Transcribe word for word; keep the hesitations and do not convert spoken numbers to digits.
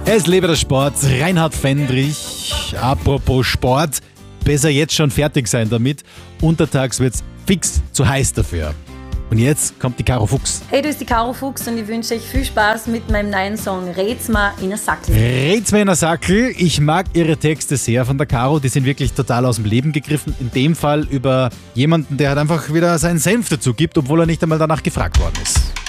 Es lebe der Sport. Reinhard Fendrich. Apropos Sport, besser jetzt schon fertig sein damit. Untertags wird's fix zu heiß dafür. Und jetzt kommt die Caro Fuchs. Hey, du bist die Caro Fuchs und ich wünsche euch viel Spaß mit meinem neuen Song Red's ma in a Sackel. Red's ma in a Sackel. Ich mag ihre Texte sehr von der Caro. Die sind wirklich total aus dem Leben gegriffen. In dem Fall über jemanden, der halt einfach wieder seinen Senf dazu gibt, obwohl er nicht einmal danach gefragt worden ist.